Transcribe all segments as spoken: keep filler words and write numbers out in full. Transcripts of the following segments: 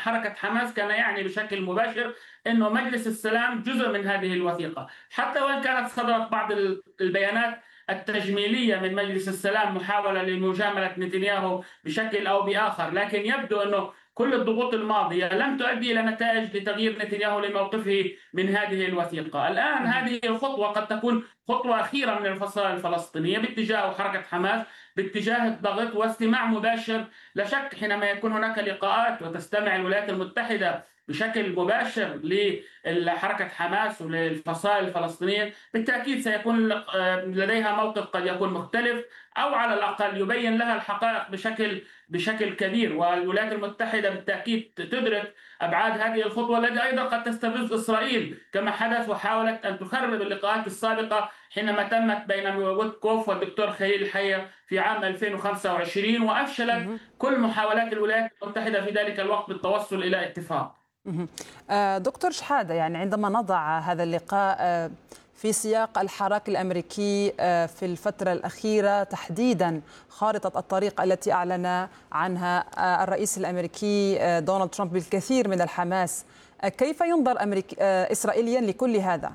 حركة حماس كان يعني بشكل مباشر أنه مجلس السلام جزء من هذه الوثيقة، حتى وإن كانت صدرت بعض البيانات التجميلية من مجلس السلام محاولة لمجاملة نتنياهو بشكل أو بآخر، لكن يبدو أنه كل الضغوط الماضية لم تؤدي إلى نتائج لتغيير نتنياهو لموقفه من هذه الوثيقة. الآن مهم. هذه الخطوة قد تكون خطوة أخيرة من الفصائل الفلسطينية باتجاه حركة حماس، باتجاه الضغط واستماع مباشر. لا شك حينما يكون هناك لقاءات وتستمع الولايات المتحدة بشكل مباشر لحركة حماس وللفصائل الفلسطينية، بالتأكيد سيكون لديها موقف قد يكون مختلف، أو على الأقل يبين لها الحقائق بشكل بشكل كبير. والولايات المتحدة بالتأكيد تدرك أبعاد هذه الخطوة التي أيضا قد تستفز إسرائيل كما حدث وحاولت أن تخرب اللقاءات السابقة حينما تمت بين ويتكوف والدكتور خليل الحية في عام ألفين وخمسة وعشرين، وأفشلت مهم. كل محاولات الولايات المتحدة في ذلك الوقت بالتوصل إلى اتفاق. مهم. آه، دكتور شحادة، يعني عندما نضع هذا اللقاء آه، في سياق الحراك الأمريكي آه، في الفترة الأخيرة تحديدا، خارطة الطريق التي أعلن عنها آه، الرئيس الأمريكي آه، دونالد ترامب بالكثير من الحماس، آه، كيف ينظر أمريكي آه، إسرائيليا لكل هذا؟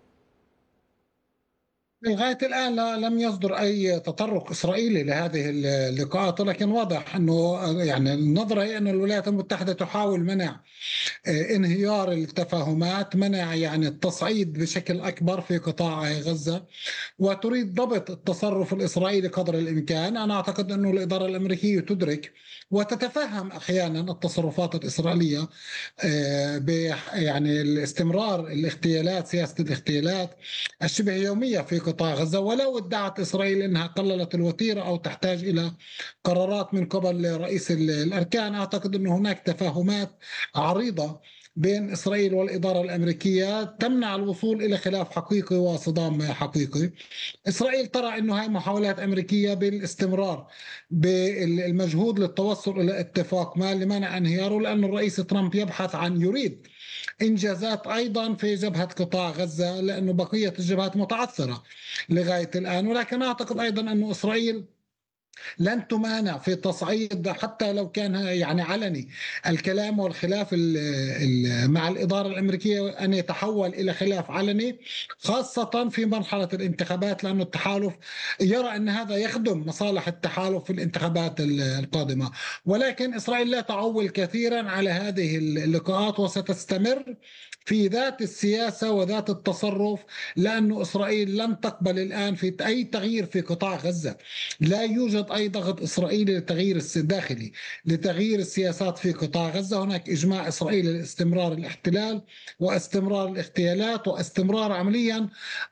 لغاية الآن لا لم يصدر أي تطرق إسرائيلي لهذه اللقاءات، لكن واضح أنه يعني النظرة هي أن الولايات المتحدة تحاول منع انهيار التفاهمات، منع يعني التصعيد بشكل أكبر في قطاع غزة، وتريد ضبط التصرف الإسرائيلي قدر الإمكان. أنا أعتقد أنه الإدارة الأمريكية تدرك وتتفهم أحيانا التصرفات الإسرائيلية آه، ب يعني الاستمرار الاغتيالات، سياسة الاغتيالات الشبه يومية في قطاع غزة، ولو ادعت إسرائيل أنها قللت الوتيرة أو تحتاج إلى قرارات من قبل رئيس الأركان. أعتقد أن هناك تفاهمات عريضة بين إسرائيل والإدارة الأمريكية تمنع الوصول إلى خلاف حقيقي وصدام حقيقي. إسرائيل ترى أنه هاي محاولات أمريكية بالاستمرار بالمجهود للتوصل إلى اتفاق ما لمنع انهياره، لأن الرئيس ترامب يبحث عن يريد إنجازات أيضا في جبهة قطاع غزة، لأنه بقية الجبهات متعثرة لغاية الآن. ولكن أعتقد أيضا أن إسرائيل لن تمانع في تصعيد، حتى لو كان يعني علني، الكلام والخلاف ال ال مع الإدارة الأمريكية أن يتحول إلى خلاف علني، خاصة في مرحلة الانتخابات، لأن التحالف يرى أن هذا يخدم مصالح التحالف في الانتخابات القادمة. ولكن إسرائيل لا تعول كثيرا على هذه اللقاءات وستستمر في ذات السياسة وذات التصرف، لأن إسرائيل لن تقبل الآن في أي تغيير في قطاع غزة. لا يوجد أي ضغط إسرائيلي لتغيير الداخلي لتغيير السياسات في قطاع غزة. هناك إجماع إسرائيلي لاستمرار الاحتلال واستمرار الاغتيالات واستمرار عمليا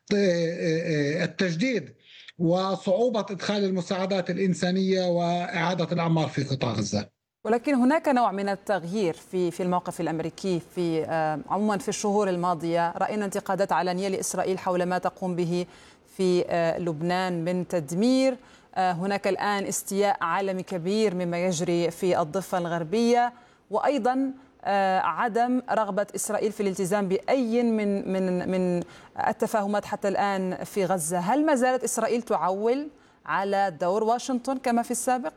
التجديد وصعوبة إدخال المساعدات الإنسانية وإعادة الأعمار في قطاع غزة. ولكن هناك نوع من التغيير في في الموقف الامريكي في عموما في الشهور الماضيه، راينا انتقادات علنيه لاسرائيل حول ما تقوم به في لبنان من تدمير. هناك الان استياء عالمي كبير مما يجري في الضفه الغربيه، وايضا عدم رغبه اسرائيل في الالتزام باي من من من التفاهمات حتى الان في غزه. هل ما زالت اسرائيل تعول على دور واشنطن كما في السابق؟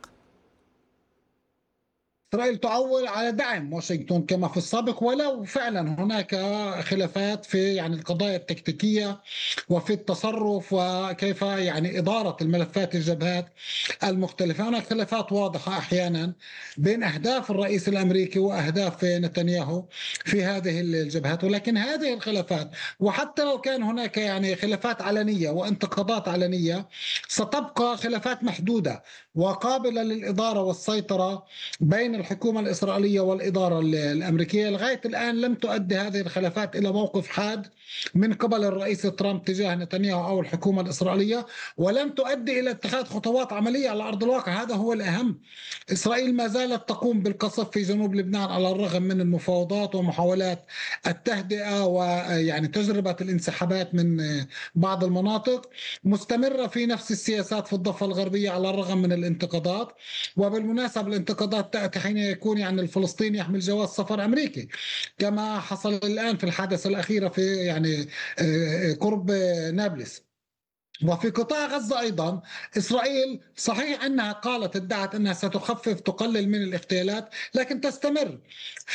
إسرائيل تعول على دعم واشنطن كما في السابق، ولو فعلا هناك خلافات في يعني القضايا التكتيكية وفي التصرف وكيف يعني إدارة الملفات الجبهات المختلفة. هناك خلافات واضحة أحيانا بين أهداف الرئيس الأمريكي وأهداف نتنياهو في هذه الجبهات، ولكن هذه الخلافات وحتى لو كان هناك يعني خلافات علنية وانتقادات علنية، ستبقى خلافات محدودة وقابلة للإدارة والسيطرة بين الحكومة الإسرائيلية والإدارة الأمريكية. لغاية الآن لم تؤدي هذه الخلافات إلى موقف حاد من قبل الرئيس ترامب تجاه نتنياهو أو الحكومة الإسرائيلية، ولم تؤدي إلى اتخاذ خطوات عملية على أرض الواقع. هذا هو الأهم. إسرائيل ما زالت تقوم بالقصف في جنوب لبنان على الرغم من المفاوضات ومحاولات التهدئة ويعني تجربة الانسحابات من بعض المناطق، مستمرة في نفس السياسات في الضفة الغربية على الرغم من الانتقادات. وبالمناسبة الانتقادات تأتي حين يكون يعني الفلسطيني يحمل جواز سفر أمريكي، كما حصل الآن في الحادثة الأخيرة في يعني قرب نابلس. وفي قطاع غزة أيضا إسرائيل صحيح أنها قالت ادعت أنها ستخفف تقلل من الاغتيالات، لكن تستمر